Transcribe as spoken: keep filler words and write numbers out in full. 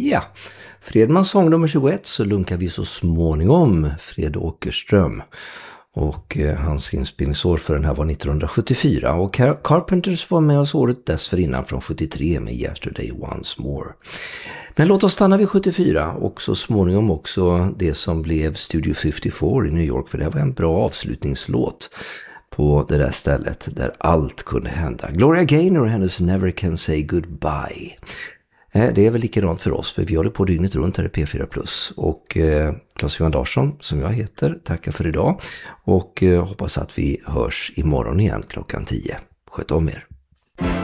Ja, Fredmans sång nummer tjugoett, så lunkar vi så småningom Fred Åkerström. Och eh, hans inspelningsår för den här var nittonhundrasjuttiofyra. Och Car- Carpenters var med oss året dessförinnan från sjuttiotre med Yesterday Once More. Men låt oss stanna vid sjuttiofyra och så småningom också det som blev Studio femtiofyra i New York. För det var en bra avslutningslåt på det där stället där allt kunde hända. Gloria Gaynor och hennes Never Can Say Goodbye. Det är väl likadant för oss, för vi håller på dygnet runt här i P fyra plus. Och eh, Claes-Johan Larsson, som jag heter, tackar för idag. Och eh, hoppas att vi hörs imorgon igen klockan tio. Sköt om er.